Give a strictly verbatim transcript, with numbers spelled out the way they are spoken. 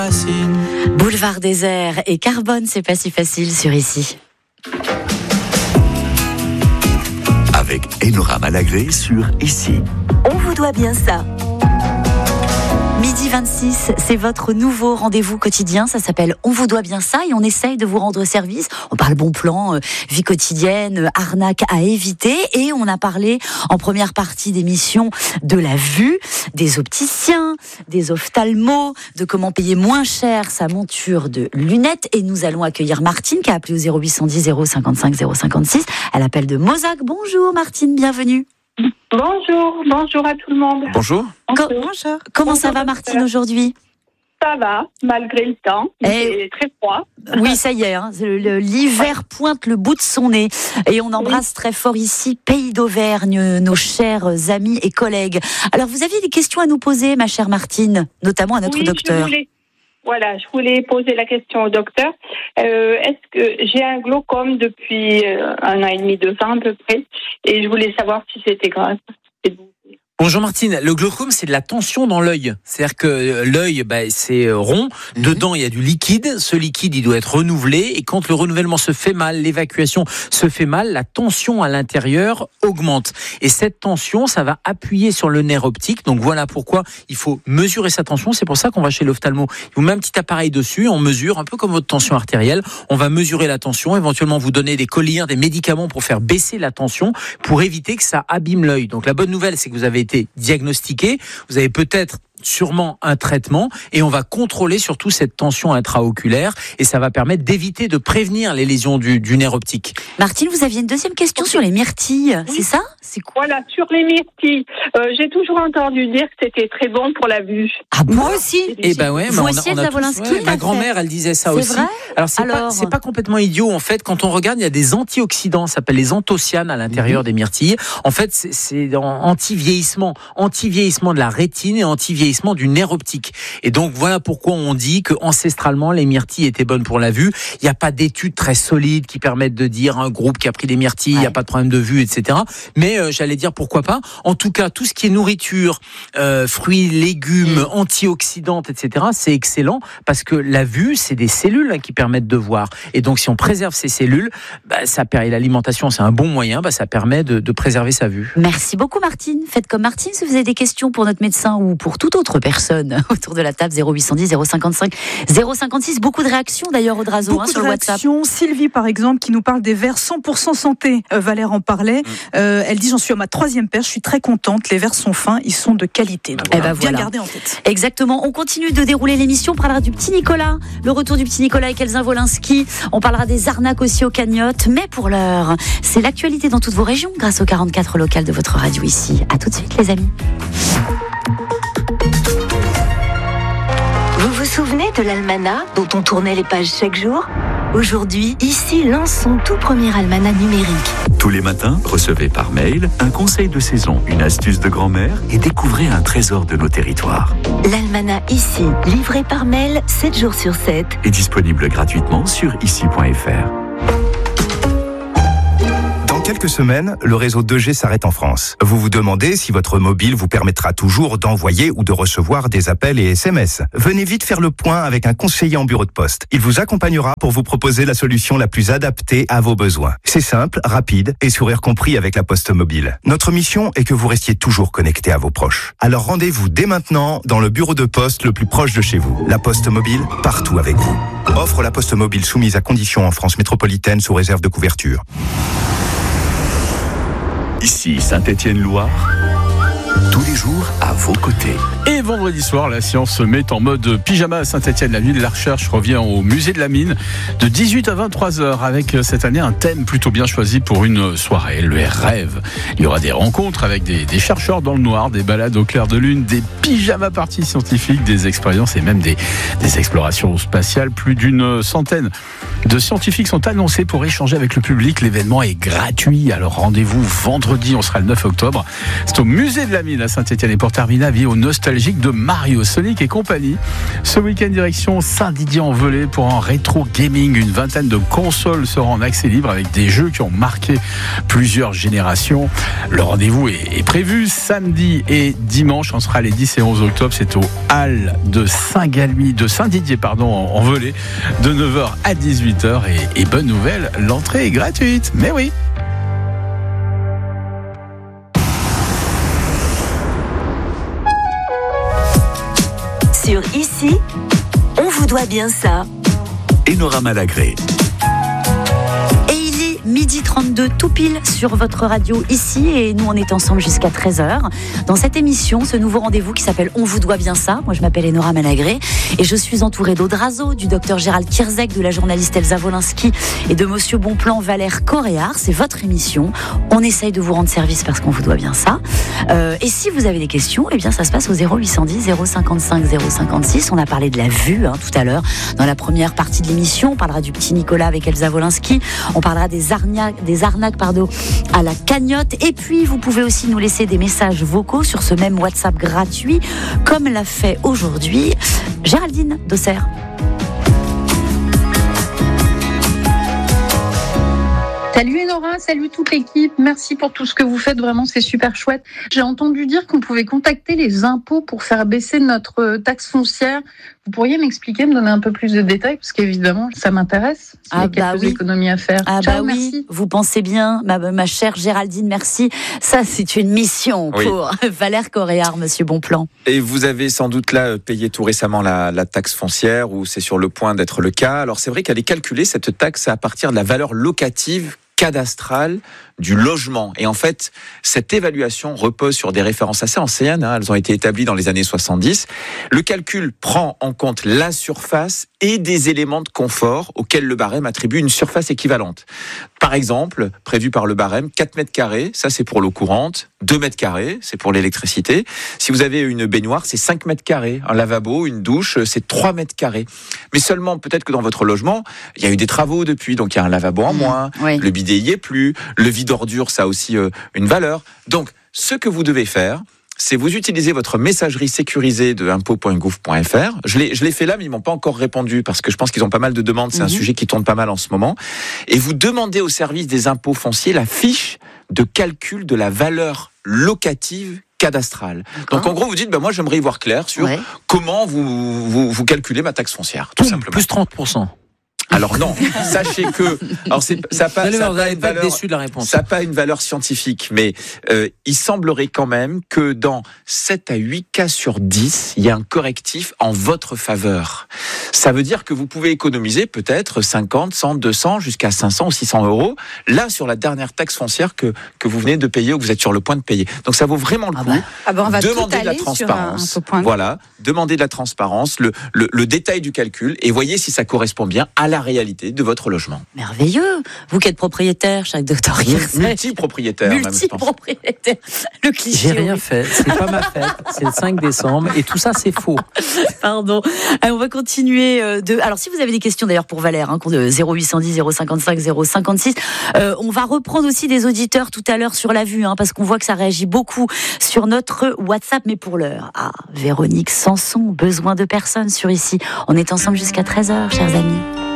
Boulevard désert et carbone, c'est pas si facile sur ici. Avec Enora Malagré sur Ici. On vous doit bien ça. Midi vingt-six, c'est votre nouveau rendez-vous quotidien. Ça s'appelle On vous doit bien ça et on essaye de vous rendre service. On parle bon plan, euh, vie quotidienne, euh, arnaque à éviter. Et on a parlé en première partie d'émission de la vue, des opticiens, des ophtalmos, de comment payer moins cher sa monture de lunettes. Et nous allons accueillir Martine qui a appelé au zéro huit cent dix zéro cinquante-cinq zéro cinquante-six. Elle appelle de Mozac. Bonjour Martine, bienvenue. Bonjour, bonjour à tout le monde. Bonjour. Co- bonjour. Comment bonjour, ça va Martine aujourd'hui ? Ça va, malgré le temps. Et... C'est très froid. Oui, ça y est, hein, le, le, l'hiver pointe le bout de son nez. Et on embrasse oui. très fort ici, Pays d'Auvergne, nos chers amis et collègues. Alors, vous aviez des questions à nous poser, ma chère Martine, notamment à notre oui, docteur. Je voulais... Voilà, je voulais poser la question au docteur. Euh, est-ce que j'ai un glaucome depuis euh, un an et demi, deux ans à peu près, et je voulais savoir si c'était grave. Bonjour Martine, le glaucome c'est de la tension dans l'œil, c'est-à-dire que l'œil bah, c'est rond, mmh. dedans il y a du liquide, ce liquide il doit être renouvelé et quand le renouvellement se fait mal, l'évacuation se fait mal, la tension à l'intérieur augmente et cette tension ça va appuyer sur le nerf optique, donc voilà pourquoi il faut mesurer sa tension, c'est pour ça qu'on va chez l'ophtalmo, il vous met un petit appareil dessus, on mesure un peu comme votre tension artérielle, on va mesurer la tension, éventuellement vous donner des collyres, des médicaments pour faire baisser la tension, pour éviter que ça abîme l'œil. Donc la bonne nouvelle c'est que vous avez été diagnostiqué, vous avez peut-être sûrement un traitement et on va contrôler surtout cette tension intraoculaire et ça va permettre d'éviter de prévenir les lésions du, du nerf optique. Martine, vous aviez une deuxième question sur les myrtilles, oui. c'est ça ? C'est quoi ? Voilà, sur les myrtilles. Euh, j'ai toujours entendu dire que c'était très bon pour la vue. Ah bon ? Moi aussi. Et ben ouais, vous on a, aussi, on a tous, ouais, ma grand-mère, elle disait ça c'est aussi. Vrai Alors c'est Alors... pas c'est pas complètement idiot en fait. Quand on regarde, il y a des antioxydants, ça s'appelle les anthocyanes à l'intérieur mmh. des myrtilles. En fait, c'est, c'est anti-vieillissement, anti-vieillissement de la rétine et anti-vieillissement du nerf optique. Et donc voilà pourquoi on dit que ancestralement les myrtilles étaient bonnes pour la vue. Il n'y a pas d'études très solides qui permettent de dire un groupe qui a pris des myrtilles, il ouais. n'y a pas de problème de vue, et cetera. Mais euh, j'allais dire pourquoi pas. En tout cas, tout ce qui est nourriture, euh, fruits, légumes, mmh. antioxydantes, et cetera, c'est excellent parce que la vue, c'est des cellules hein, qui permettent de voir. Et donc si on préserve ces cellules, bah, ça permet l'alimentation, c'est un bon moyen, bah, ça permet de, de préserver sa vue. Merci beaucoup Martine. Faites comme Martine si vous avez des questions pour notre médecin ou pour toute autre personne. Autour de la table, zéro huit cent dix zéro cinquante-cinq zéro cinquante-six. Beaucoup de réactions d'ailleurs au Drazo hein, sur le WhatsApp. Sylvie par exemple qui nous parle des verres cent pour cent santé. Euh, Valère en parlait. Mmh. Euh, elle dit j'en suis à ma troisième paire, je suis très contente. Les verres sont fins, ils sont de qualité. Donc, eh ben, bien voilà. garder en tête. Exactement. On continue de dérouler l'émission. On parlera du petit Nicolas, le retour du petit Nicolas avec Elsa Wolinski. On parlera des arnaques aussi aux cagnottes. Mais pour l'heure, c'est l'actualité dans toutes vos régions grâce aux quarante-quatre locales de votre radio ici. À tout de suite les amis. Vous vous souvenez de l'almanach dont on tournait les pages chaque jour ? Aujourd'hui, ici lance son tout premier almanach numérique. Tous les matins, recevez par mail un conseil de saison, une astuce de grand-mère et découvrez un trésor de nos territoires. L'almanach ici, livré par mail sept jours sur sept. Est disponible gratuitement sur ici point f r. Dans quelques semaines, le réseau deux G s'arrête en France. Vous vous demandez si votre mobile vous permettra toujours d'envoyer ou de recevoir des appels et S M S. Venez vite faire le point avec un conseiller en bureau de poste. Il vous accompagnera pour vous proposer la solution la plus adaptée à vos besoins. C'est simple, rapide et sourire compris avec la Poste Mobile. Notre mission est que vous restiez toujours connecté à vos proches. Alors rendez-vous dès maintenant dans le bureau de poste le plus proche de chez vous. La Poste Mobile, partout avec vous. Offre la Poste Mobile soumise à conditions en France métropolitaine sous réserve de couverture. Ici Saint-Étienne-Loire, tous les jours à vos côtés. Et vendredi soir, la science se met en mode pyjama à Saint-Étienne. La nuit de la recherche revient au musée de la mine de dix-huit à vingt-trois heures avec cette année un thème plutôt bien choisi pour une soirée, le rêve. Il y aura des rencontres avec des, des chercheurs dans le noir, des balades au clair de lune, des pyjama parties scientifiques, des expériences et même des, des explorations spatiales. Plus d'une centaine de scientifiques sont annoncés pour échanger avec le public. L'événement est gratuit, alors rendez-vous vendredi, on sera le neuf octobre. C'est au musée de la mine à Saint-Etienne. Et pour terminer, avis au nostalgique de Mario, Sonic et compagnie. Ce week-end, direction Saint-Didier-en-Velay pour un rétro gaming. Une vingtaine de consoles seront en accès libre avec des jeux qui ont marqué plusieurs générations. Le rendez-vous est, est prévu samedi et dimanche. On sera les dix et onze octobre. C'est au Hall de Saint-Galmi, de Saint-Didier, pardon, en, en Velay, de neuf heures à dix-huit heures. Et, et bonne nouvelle, l'entrée est gratuite. Mais oui. Sur Ici, on vous doit bien ça. Enora Malagré. Et il est midi trente-deux, tout pile sur votre radio ici, et nous on est ensemble jusqu'à treize heures dans cette émission, ce nouveau rendez-vous qui s'appelle On vous doit bien ça. Moi je m'appelle Enora Malagré et je suis entourée d'Audrazo, du docteur Gérald Kierzek, de la journaliste Elsa Wolinski et de monsieur Bonplan Valère Coréard. C'est votre émission, on essaye de vous rendre service parce qu'on vous doit bien ça. Euh, et si vous avez des questions, eh bien ça se passe au zéro huit cent dix zéro cinquante-cinq zéro cinquante-six. On a parlé de la vue hein, tout à l'heure dans la première partie de l'émission. On parlera du petit Nicolas avec Elsa Wolinski. On parlera des arnaques, des arnaques pardon, à la cagnotte. Et puis vous pouvez aussi nous laisser des messages vocaux sur ce même WhatsApp gratuit, comme l'a fait aujourd'hui Géraldine d'Auxerre. Salut Enora, salut toute l'équipe, merci pour tout ce que vous faites, vraiment c'est super chouette. J'ai entendu dire qu'on pouvait contacter les impôts pour faire baisser notre taxe foncière. Vous pourriez m'expliquer, me donner un peu plus de détails, parce qu'évidemment ça m'intéresse, il y a quelques bah oui. économies à faire. Ah Ciao, bah oui, merci. vous pensez bien, ma, ma chère Géraldine, merci. Ça c'est une mission Oui. pour Valère Coréard, monsieur Bonplan. Et vous avez sans doute là payé tout récemment la, la taxe foncière, ou c'est sur le point d'être le cas. Alors c'est vrai qu'elle est calculée, cette taxe, à partir de la valeur locative cadastrale du logement. Et en fait, cette évaluation repose sur des références assez anciennes. Hein, elles ont été établies dans les années soixante-dix. Le calcul prend en compte la surface et des éléments de confort auxquels le barème attribue une surface équivalente. Par exemple, prévu par le barème, quatre mètres carrés, ça c'est pour l'eau courante, deux mètres carrés, c'est pour l'électricité. Si vous avez une baignoire, c'est cinq mètres carrés. Un lavabo, une douche, c'est trois mètres carrés. Mais seulement, peut-être que dans votre logement, il y a eu des travaux depuis, donc il y a un lavabo en moins, Mmh, oui. le bidet y est plus, le vide ordure, ça a aussi euh, une valeur. Donc, ce que vous devez faire, c'est vous utilisez votre messagerie sécurisée de impôts point gouv point f r. Je l'ai, je l'ai fait là, mais ils m'ont pas encore répondu parce que je pense qu'ils ont pas mal de demandes. C'est mmh. un sujet qui tourne pas mal en ce moment. Et vous demandez au service des impôts fonciers la fiche de calcul de la valeur locative cadastrale. D'accord. Donc en gros, vous dites, ben moi j'aimerais y voir clair sur Ouais. comment vous, vous, vous calculez ma taxe foncière, tout Boum, simplement. plus trente pour cent. Alors non, sachez que alors c'est, ça n'a pas, Allez, ça a vous pas n'allez une pas être valeur, déçu de la réponse. ça n'a pas une valeur scientifique, mais euh, il semblerait quand même que dans sept à huit cas sur dix, il y a un correctif en votre faveur. Ça veut dire que vous pouvez économiser peut-être cinquante, cent, deux cents, jusqu'à cinq cents ou six cents euros, là sur la dernière taxe foncière que, que vous venez de payer ou que vous êtes sur le point de payer. Donc ça vaut vraiment le Ah coup. bah. Ah ben on va Demandez tout de la aller sur un, transparence. un point. Voilà, demandez de la transparence, le, le, le détail du calcul, et voyez si ça correspond bien à la réalité de votre logement. Merveilleux. Vous qui êtes propriétaire, chaque docteur Kierzek. Multi-propriétaire, même, je pense. Multi-propriétaire. Le cliché. J'ai rien oui. fait, c'est pas ma fête, c'est le cinq décembre et tout ça c'est faux. Pardon. Alors, on va continuer euh, de. Alors, si vous avez des questions d'ailleurs pour Valère, hein, zéro huit cent dix zéro cinquante-cinq zéro cinquante-six, euh, on va reprendre aussi des auditeurs tout à l'heure sur la vue, hein, parce qu'on voit que ça réagit beaucoup sur notre WhatsApp. Mais pour l'heure, ah, Véronique Sanson, besoin de personne sur Ici. On est ensemble jusqu'à treize heures, chers amis.